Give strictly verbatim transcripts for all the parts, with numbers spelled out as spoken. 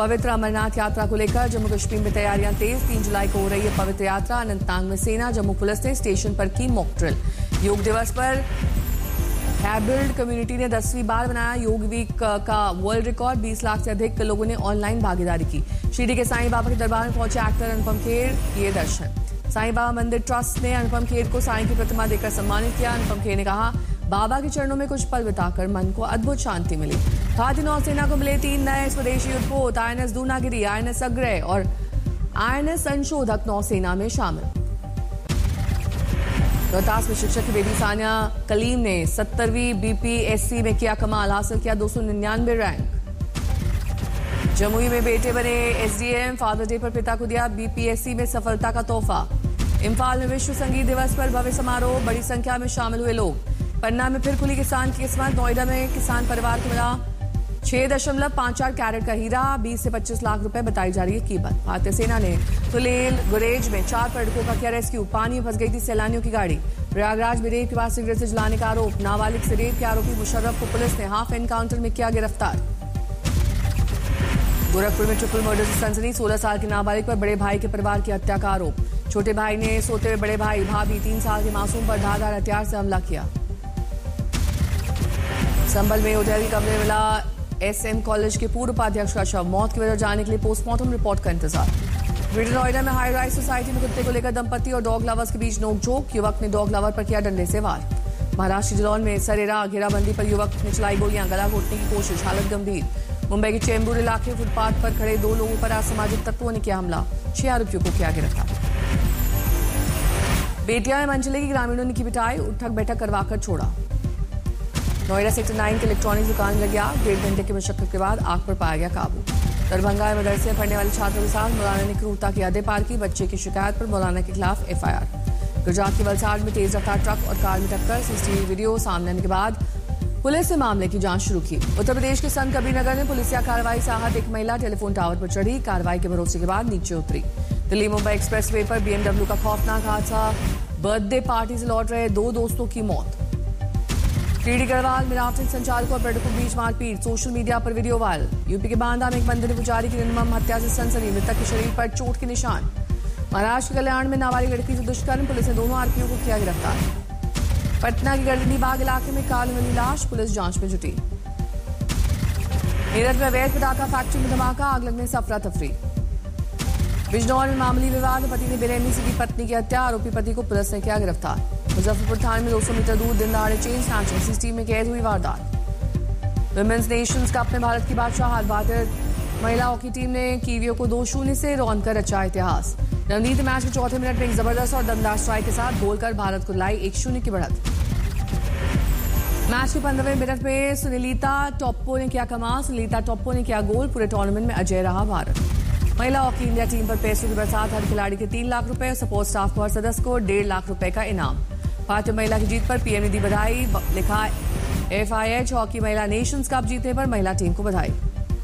पवित्र अमरनाथ यात्रा को लेकर जम्मू कश्मीर में तैयारियां तेज। तीन जुलाई को हो रही है पवित्र यात्रा। अनंतनाग में सेना जम्मू पुलिस ने स्टेशन पर की मॉक ड्रिल। योग दिवस पर हैबिल्ड कम्युनिटी ने दसवीं बार बनाया योग वीक का वर्ल्ड रिकॉर्ड। बीस लाख से अधिक लोगों ने ऑनलाइन भागीदारी की। शिरडी के साईं बाबा के दरबार में पहुंचे एक्टर अनुपम खेर, ये दर्शन। साईं बाबा मंदिर ट्रस्ट ने अनुपम खेर को साईं की प्रतिमा देकर सम्मानित किया। अनुपम खेर ने कहा, बाबा के चरणों में कुछ पल बिताकर मन को अद्भुत शांति मिली। भारतीय नौसेना को मिले तीन नए स्वदेशी युद्धपोत, आईएनएस दूनागिरी, आईएनएस अग्रय और आईएनएस संशोधक नौसेना में शामिल। रोहतास में शिक्षक की बेटी सानिया कलीम ने सत्तरवीं बीपीएससी में किया कमाल, हासिल किया दो सौ निन्यानवे रैंक। जमुई में बेटे बने एसडीएम, फादर डे पर पिता को दिया बीपीएससी में सफलता का तोहफा। इम्फाल में विश्व संगीत दिवस पर भव्य समारोह, बड़ी संख्या में शामिल हुए लोग। पन्ना में फिर खुली किसान की किस्मत, नोएडा में किसान परिवार को मिला छह दशमलव पांच चार कैरेट का हीरा, बीस से पच्चीस लाख रुपए बताई जा रही है कीमत। भारतीय सेना ने तुलेल गुरेज में चार पर्यटकों का किया रेस्क्यू, पानी में फंस गई थी सैलानियों की गाड़ी। प्रयागराज में रेप के बाद सिगरेट से जलाने का आरोप, नाबालिग से रेप के आरोपी मुशर्रफ को पुलिस ने हाफ एनकाउंटर में किया गिरफ्तार। गोरखपुर में ट्रिपल मर्डर से सनसनी, सोलह साल के नाबालिग पर बड़े भाई के परिवार की हत्या का आरोप। छोटे भाई ने सोते हुए बड़े भाई भाभी तीन साल के मासूम पर धारदार हथियार से हमला किया। संभल में होटल कमरे में मिला एसएम कॉलेज के पूर्व उपाध्यक्ष का शव, मौत की वजह जानने के लिए पोस्टमार्टम रिपोर्ट का इंतजार। ग्रेटर नोएडा में हाई राइज सोसाइटी में कुत्ते को लेकर दंपति और डॉग लवर्स के बीच नोकझोंक, युवक ने डॉग लवर पर किया डंडे से वार। महाराष्ट्र के जलौन में सरेरा घेराबंदी पर युवक ने चलाई गोलियां, गला घोटने की कोशिश, हालत गंभीर। मुंबई के चेंबूर इलाके फुटपाथ पर खड़े दो लोगों पर असामाजिक तत्वों ने किया हमला, छह आरोपियों को किया गिरफ्तार। बेटिया में मंचले की ग्रामीणों ने की पिटाई, उठक बैठक करवाकर छोड़ा। नोएडा सेक्टर नाइन के इलेक्ट्रॉनिक्स दुकान लगी आग, डेढ़ घंटे की मशक्कत के बाद आग पर पाया गया काबू। दरभंगा में मदरसे में पढ़ने वाले छात्रों के साथ मौलाना ने क्रूरता की हदें पार की, बच्चे की शिकायत पर मौलाना के खिलाफ एफआईआर। गुजरात के वलसाड में तेज रफ्तार ट्रक और कार में टक्कर, सीसीटीवी वीडियो सामने आने के बाद पुलिस ने मामले की जांच शुरू की। उत्तर प्रदेश के संत कबीरनगर में पुलिसिया कार्रवाई से आहत एक महिला टेलीफोन टावर पर चढ़ी, कार्रवाई के भरोसे के बाद नीचे उतरी। दिल्ली मुंबई एक्सप्रेसवे पर बीएमडब्ल्यू का खौफनाक हादसा, बर्थडे पार्टी से लौट रहे दो दोस्तों की मौत। टीडी गढ़वाल में राफ्टिंग संचालकों और पर्यटकों के बीच मारपीट, सोशल मीडिया पर वीडियो वायरल। यूपी के बांदा में एक मंदिर पुजारी की निर्मम हत्या से सनसनी, मृतक के शरीर पर चोट के निशान। महाराष्ट्र के कल्याण में नाबालिग लड़की से दुष्कर्म, पुलिस ने दोनों आरोपियों को किया गिरफ्तार। पटना के गर्दनी बाग इलाके में काली मिली लाश, पुलिस जांच में जुटी। मेरठ में अवैध पटाखा फैक्ट्री में धमाका, आग लगने से अफरा तफरी। बिजनौर में मामूली विवाद, पति ने बेरहमी से की पत्नी की हत्या, आरोपी पति को पुलिस ने किया गिरफ्तार। मुजफ्फरपुर थाने में दो सौ मीटर दूर दिन दहाड़े चेन स्नैचिंग, सीसीटीवी में कैद हुई वारदात। विमेंस नेशंस कप में भारत की बादशाह, भारतीय महिला हॉकी टीम ने कीवियों को दो शून्य से रौंद कर रचा इतिहास। रणनीति मैच के चौथे मिनट में एक जबरदस्त और दमदार स्ट्राइक के साथ गोल कर भारत को लाई एक शून्य की बढ़त। मैच के पंद्रहवें मिनट में सुनीलिता टोप्पो ने किया कमाल, सुनीलिता टोप्पो ने किया गोल, पूरे टूर्नामेंट में अजय रहा भारत। महिला हॉकी इंडिया टीम पर पैसों की बरसात, हर खिलाड़ी के तीन लाख रुपए, सपोर्ट स्टाफ को हर सदस्य को डेढ़ लाख रुपए का इनाम। भारतीय महिला की जीत पर पीएम ने दी बधाई, लिखा एफआईएच हॉकी महिला नेशंस कप जीतने पर महिला टीम को बधाई।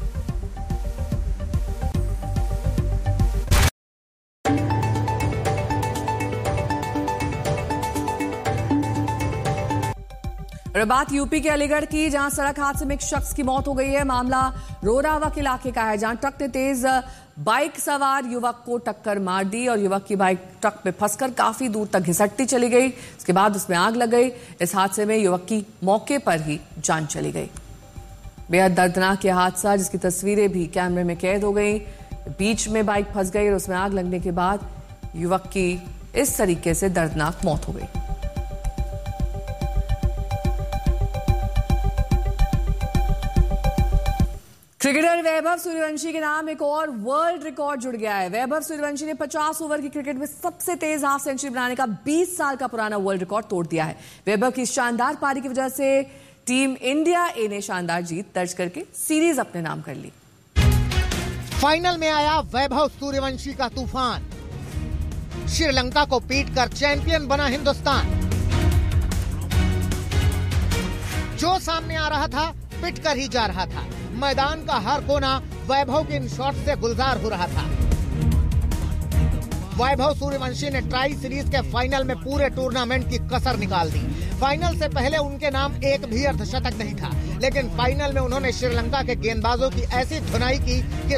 और बात यूपी के अलीगढ़ की, जहां सड़क हादसे में एक शख्स की मौत हो गई है। मामला रोरावक इलाके का है, जहां ट्रक ने तेज बाइक सवार युवक को टक्कर मार दी और युवक की बाइक ट्रक में फंसकर काफी दूर तक घिसटती चली गई। इसके बाद उसमें आग लग गई। इस हादसे में युवक की मौके पर ही जान चली गई। बेहद दर्दनाक यह हादसा, जिसकी तस्वीरें भी कैमरे में कैद हो गई। बीच में बाइक फंस गई और उसमें आग लगने के बाद युवक की इस तरीके से दर्दनाक मौत हो गई। क्रिकेटर वैभव सूर्यवंशी के नाम एक और वर्ल्ड रिकॉर्ड जुड़ गया है। वैभव सूर्यवंशी ने पचास ओवर की क्रिकेट में सबसे तेज हाफ सेंचुरी बनाने का बीस साल का पुराना वर्ल्ड रिकॉर्ड तोड़ दिया है। वैभव की शानदार पारी की वजह से टीम इंडिया ए ने शानदार जीत दर्ज करके सीरीज अपने नाम कर ली। फाइनल में आया वैभव सूर्यवंशी का तूफान, श्रीलंका को पीटकर चैंपियन बना हिंदुस्तान। जो सामने आ रहा था पिटकर ही जा रहा था। मैदान का हर कोना वैभव के इन शॉट से गुलजार हो रहा था। वैभव सूर्यवंशी ने ट्राई सीरीज के फाइनल में पूरे टूर्नामेंट की कसर निकाल दी। फाइनल से पहले उनके नाम एक भी अर्धशतक नहीं था, लेकिन फाइनल में उन्होंने श्रीलंका के गेंदबाजों की ऐसी धुनाई की कि